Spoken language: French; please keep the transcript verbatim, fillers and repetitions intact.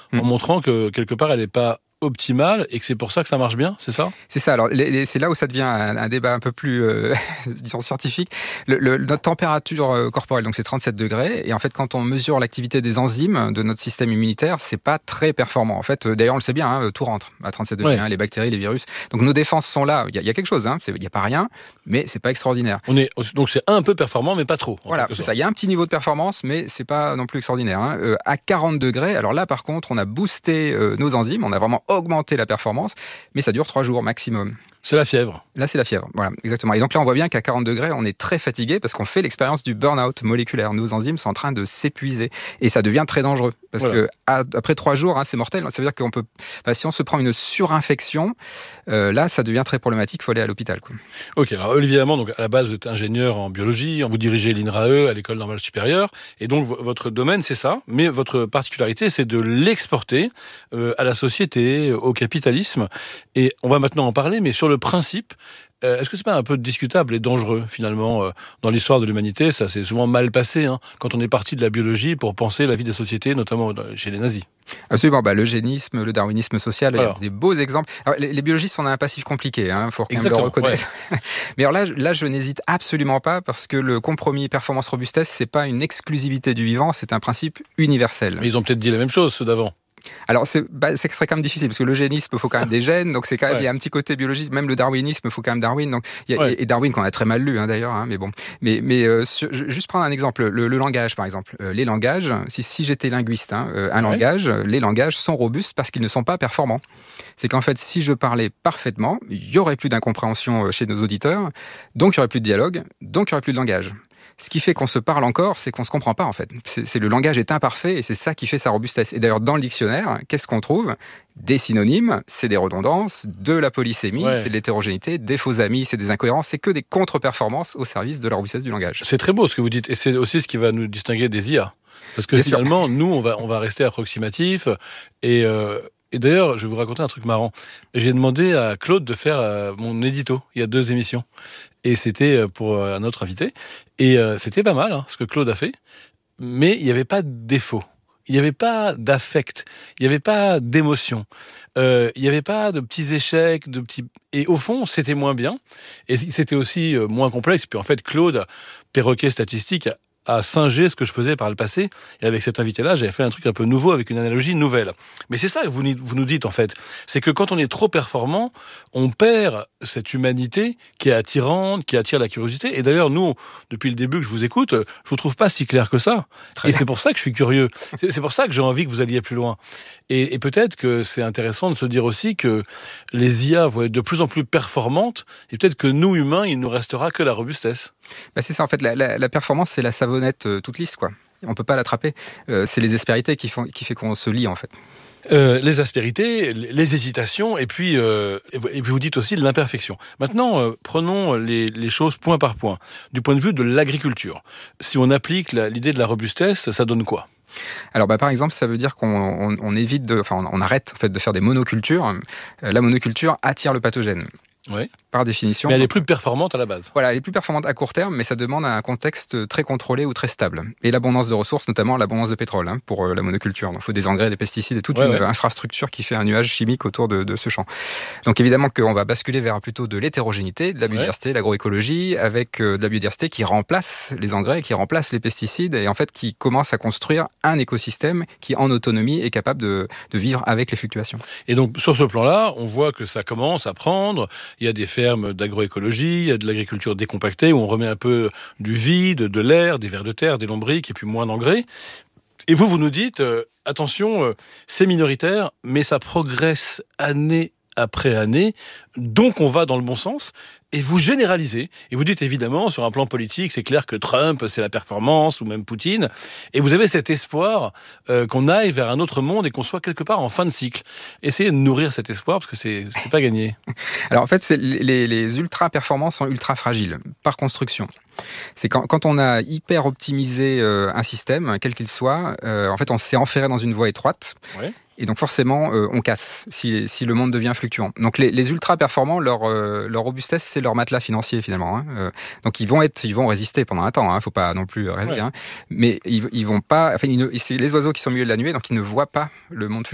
mmh. en montrant que quelque part elle n'est pas optimale et que c'est pour ça que ça marche bien, c'est ça ? C'est ça. Alors, les, les, c'est là où ça devient un, un débat un peu plus, euh, disons, scientifique. Le, le, notre température corporelle, donc c'est trente-sept degrés, et en fait, quand on mesure l'activité des enzymes de notre système immunitaire, c'est pas très performant. En fait, d'ailleurs, on le sait bien, hein, tout rentre à trente-sept degrés, ouais. hein, les bactéries, les virus. Donc, nos défenses sont là. Il y a, il y a quelque chose, hein, il n'y a pas rien, mais c'est pas extraordinaire. On est, donc, c'est un peu performant, mais pas trop. Voilà, c'est ça. Il y a un petit niveau de performance, mais c'est pas non plus extraordinaire. Hein. Euh, à quarante degrés, alors là, par contre, on a boosté euh, nos enzymes, on a vraiment augmenté la performance. Mais ça dure trois jours maximum. C'est la fièvre. Là, c'est la fièvre, voilà, exactement. Et donc là, on voit bien qu'à quarante degrés, on est très fatigué parce qu'on fait l'expérience du burn-out moléculaire. Nos enzymes sont en train de s'épuiser et ça devient très dangereux parce voilà. que à, après trois jours, hein, c'est mortel. Ça veut dire qu'on peut, enfin, si on se prend une surinfection, euh, là, ça devient très problématique. Il faut aller à l'hôpital, quoi. Ok. Alors évidemment, donc à la base, vous êtes ingénieur en biologie, vous dirigez l'I N R A E à l'École normale supérieure, et donc v- votre domaine, c'est ça. Mais votre particularité, c'est de l'exporter euh, à la société, au capitalisme. Et on va maintenant en parler, mais sur le principe, euh, est-ce que c'est pas un peu discutable et dangereux finalement euh, dans l'histoire de l'humanité ? Ça s'est souvent mal passé hein, quand on est parti de la biologie pour penser la vie des sociétés, notamment chez les nazis. Absolument, bah, l'eugénisme, le darwinisme social, il y a des beaux exemples. Alors, les, les biologistes sont dans un passif compliqué, il hein, faut quand même le reconnaître. Ouais. Mais alors là, là, je n'hésite absolument pas parce que le compromis performance-robustesse, c'est pas une exclusivité du vivant, c'est un principe universel. Mais ils ont peut-être dit la même chose, ceux d'avant. Alors, c'est, bah, c'est serait quand même difficile, parce que l'eugénisme, il faut quand même des gènes, donc c'est quand même, ouais. il y a un petit côté biologiste, même le darwinisme, il faut quand même Darwin, donc, y a, ouais. et Darwin qu'on a très mal lu, hein, d'ailleurs, hein, mais bon. Mais, mais euh, sur, juste prendre un exemple, le, le langage, par exemple. Euh, les langages, si, si j'étais linguiste, hein, euh, un ouais. langage, les langages sont robustes parce qu'ils ne sont pas performants. C'est qu'en fait, si je parlais parfaitement, il y aurait plus d'incompréhension chez nos auditeurs, donc il y aurait plus de dialogue, donc il y aurait plus de langage. Ce qui fait qu'on se parle encore, c'est qu'on se comprend pas, en fait. C'est, c'est le langage est imparfait et c'est ça qui fait sa robustesse. Et d'ailleurs, dans le dictionnaire, qu'est-ce qu'on trouve ? Des synonymes, c'est des redondances, de la polysémie, ouais. c'est de l'hétérogénéité, des faux amis, c'est des incohérences, c'est que des contre-performances au service de la robustesse du langage. C'est très beau ce que vous dites, et c'est aussi ce qui va nous distinguer des I A. Parce que Bien finalement, sûr. nous, on va, on va rester approximatif, et... Euh... Et d'ailleurs, je vais vous raconter un truc marrant. J'ai demandé à Claude de faire euh, mon édito. Il y a deux émissions. Et c'était pour un autre invité. Et euh, c'était pas mal, hein, ce que Claude a fait. Mais il n'y avait pas de défaut. Il n'y avait pas d'affect. Il n'y avait pas d'émotion. Euh, il n'y avait pas de petits échecs, de petits... Et au fond, c'était moins bien. Et c'était aussi moins complexe. Puis en fait, Claude, perroquet statistique, à singer ce que je faisais par le passé. Et avec cet invité-là, j'avais fait un truc un peu nouveau avec une analogie nouvelle. Mais c'est ça que vous, vous nous dites, en fait. C'est que quand on est trop performant, on perd cette humanité qui est attirante, qui attire la curiosité. Et d'ailleurs, nous, depuis le début que je vous écoute, je vous trouve pas si clair que ça. Très et bien. C'est pour ça que je suis curieux. C'est, c'est pour ça que j'ai envie que vous alliez plus loin. Et, et peut-être que c'est intéressant de se dire aussi que les I A vont être de plus en plus performantes. Et peut-être que nous, humains, il nous restera que la robustesse. Bah c'est ça, en fait, la, la, la performance, c'est la savonnette euh, toute lisse, quoi. On peut pas l'attraper. Euh, c'est les aspérités qui font, qui fait qu'on se lie, en fait. Euh, les aspérités, les hésitations, et puis, euh, et vous dites aussi l'imperfection. Maintenant, euh, prenons les, les choses point par point. Du point de vue de l'agriculture, si on applique la, l'idée de la robustesse, ça donne quoi ? Alors, bah, par exemple, ça veut dire qu'on on, on évite de, enfin, on, on arrête en fait de faire des monocultures. Euh, la monoculture attire le pathogène. Oui. Par définition. Mais elle est plus performante à la base. Voilà, elle est plus performante à court terme, mais ça demande un contexte très contrôlé ou très stable. Et l'abondance de ressources, notamment l'abondance de pétrole, hein, pour euh, la monoculture. Donc, il faut des engrais, des pesticides et toute ouais, une ouais. infrastructure qui fait un nuage chimique autour de, de ce champ. Donc, évidemment qu'on va basculer vers plutôt de l'hétérogénéité, de la biodiversité, ouais. l'agroécologie, avec euh, de la biodiversité qui remplace les engrais, qui remplace les pesticides et en fait qui commence à construire un écosystème qui, en autonomie, est capable de, de vivre avec les fluctuations. Et donc, sur ce plan-là, on voit que ça commence à prendre. Il y a des fermes d'agroécologie, il y a de l'agriculture décompactée, où on remet un peu du vide, de l'air, des vers de terre, des lombriques, et puis moins d'engrais. Et vous, vous nous dites, euh, attention, euh, c'est minoritaire, mais ça progresse année après année, donc on va dans le bon sens. Et vous généralisez, et vous dites évidemment, sur un plan politique, c'est clair que Trump, c'est la performance, ou même Poutine, et vous avez cet espoir euh, qu'on aille vers un autre monde et qu'on soit quelque part en fin de cycle. Essayez de nourrir cet espoir, parce que c'est, c'est pas gagné. Alors en fait, c'est les, les ultra-performances sont ultra-fragiles, par construction. C'est quand, quand on a hyper optimisé euh, un système, quel qu'il soit, euh, en fait on s'est enferré dans une voie étroite, ouais. Et donc forcément, euh, on casse si, si le monde devient fluctuant. Donc les, les ultra-performants, leur, euh, leur robustesse, c'est leur matelas financier finalement. Hein. Euh, donc ils vont être, ils vont résister pendant un temps. Hein. Faut pas non plus rêver. Ouais. Hein. Mais ils, ils vont pas. Enfin, ils ne, c'est les oiseaux qui sont au milieu de la nuée, donc ils ne voient pas le monde fluctuant.